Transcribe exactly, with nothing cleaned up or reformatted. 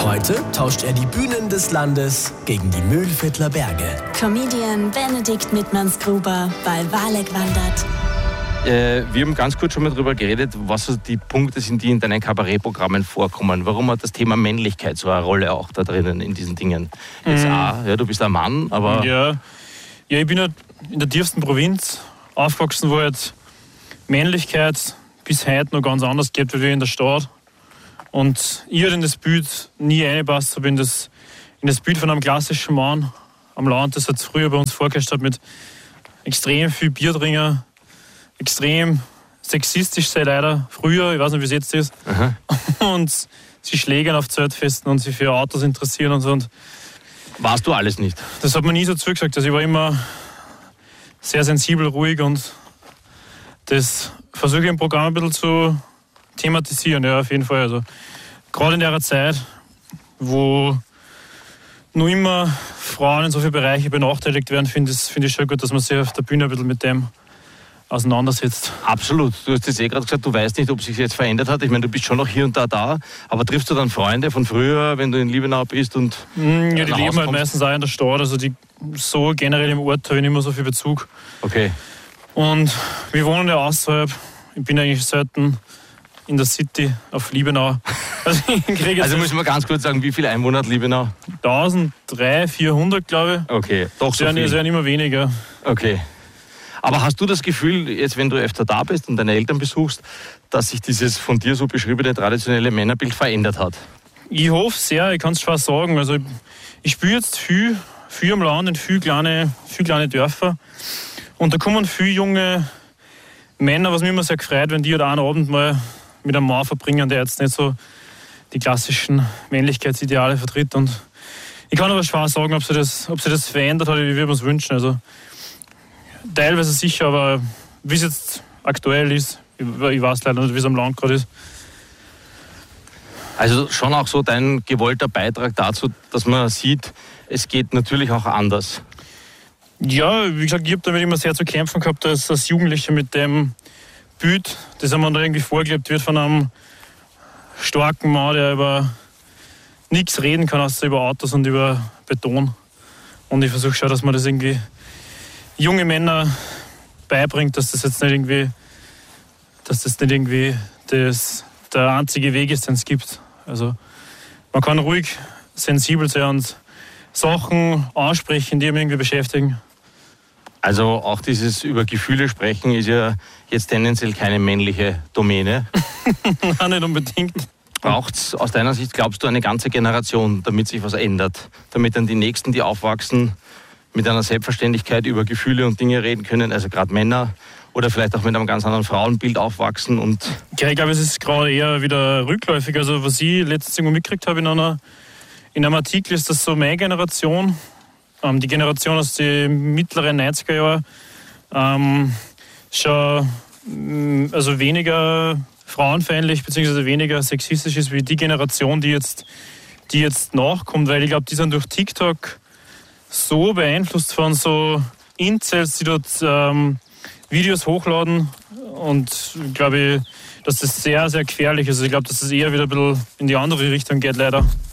Heute tauscht er die Bühnen des Landes gegen die Mühlviertler Berge. Comedian Benedikt Mittmanns-Gruber bei Walek wandert. Äh, wir haben ganz kurz schon mal darüber geredet, was so die Punkte sind, die in deinen Kabarettprogrammen vorkommen. Warum hat das Thema Männlichkeit so eine Rolle auch da drinnen in diesen Dingen? Jetzt Mhm. auch, ja, du bist ein Mann, aber... Ja, ja ich bin halt in der tiefsten Provinz aufgewachsen, wo halt Männlichkeit bis heute noch ganz anders geht wie in der Stadt. Und ich halt in das Bild nie reingepasst habe, in das, in das Bild von einem klassischen Mann am Land, das halt früher bei uns vorgeherrscht hat mit extrem viel Biertrinker, extrem sexistisch sei leider früher, ich weiß nicht, wie es jetzt ist. Aha. Und sie schlägern auf Zeltfesten und sich für Autos interessieren und so. Und warst du alles nicht? das hat man nie so zugesagt. Also ich war immer sehr sensibel, ruhig und das versuche ich im Programm ein bisschen zu thematisieren, ja, auf jeden Fall. Also gerade in der Zeit, wo noch immer Frauen in so vielen Bereichen benachteiligt werden, finde ich, find ich schon gut, dass man sich auf der Bühne ein bisschen mit dem auseinandersetzt. Absolut. Du hast jetzt eh gerade gesagt, du weißt nicht, ob sich jetzt verändert hat. Ich meine, du bist schon noch hier und da da, aber triffst du dann Freunde von früher, wenn du in Liebenau bist und Mm, ja, die nach leben Hause halt kommst? meistens auch in der Stadt, also die so generell im Ort habe ich nicht mehr so viel Bezug. Okay. Und wir wohnen ja außerhalb. Ich bin eigentlich selten in der City auf Liebenau. Also ich kriege jetzt Also müssen wir ganz kurz sagen, wie viele Einwohner hat Liebenau? eintausenddreihundert, vierhundert, glaube ich. Okay, doch Es so werden, es viel. werden immer weniger. Okay. Aber hast du das Gefühl, jetzt wenn du öfter da bist und deine Eltern besuchst, dass sich dieses von dir so beschriebene traditionelle Männerbild verändert hat? Ich hoffe sehr, ich kann es schwer sagen. Also ich, ich spiele jetzt viel, viel am Land in viele kleine, viel kleine Dörfer. Und da kommen viele junge Männer, was mich immer sehr gefreut, wenn die halt einen Abend mal mit einem Mann verbringen, der jetzt nicht so die klassischen Männlichkeitsideale vertritt. Und ich kann aber schwer sagen, ob sich das, ob sich das verändert hat, wie wir uns wünschen. Also teilweise sicher, aber wie es jetzt aktuell ist, ich, ich weiß leider nicht, wie es am Land gerade ist. Also schon auch so dein gewollter Beitrag dazu, dass man sieht, es geht natürlich auch anders. Ja, wie gesagt, ich habe damit immer sehr zu kämpfen gehabt als, als Jugendlicher mit dem Bild, das einem da irgendwie vorgelebt wird von einem starken Mann, der über nichts reden kann, außer über Autos und über Beton. Und ich versuche schon, dass man das irgendwie junge Männer beibringt, dass das jetzt nicht irgendwie, dass das nicht irgendwie das, der einzige Weg ist, den es gibt. Also man kann ruhig sensibel sein und Sachen ansprechen, die mich irgendwie beschäftigen. Also auch dieses über Gefühle sprechen ist ja jetzt tendenziell keine männliche Domäne. Nein, nicht unbedingt. Braucht es aus deiner Sicht, glaubst du, eine ganze Generation, damit sich was ändert? Damit dann die Nächsten, die aufwachsen, mit einer Selbstverständlichkeit über Gefühle und Dinge reden können, also gerade Männer, oder vielleicht auch mit einem ganz anderen Frauenbild aufwachsen und... Ja, ich glaube, es ist gerade eher wieder rückläufig. Also was ich letztens irgendwo mitgekriegt habe in, einer, in einem Artikel, ist, dass so meine Generation, ähm, die Generation aus den mittleren neunziger Jahren, ähm, schon mh, also weniger frauenfeindlich bzw. weniger sexistisch ist wie die Generation, die jetzt, die jetzt nachkommt. Weil ich glaube, die sind durch TikTok so beeinflusst von so Incels, die dort ähm, Videos hochladen. Und glaube ich, dass das sehr, sehr gefährlich ist. Also ich glaube, dass das eher wieder ein bisschen in die andere Richtung geht, leider.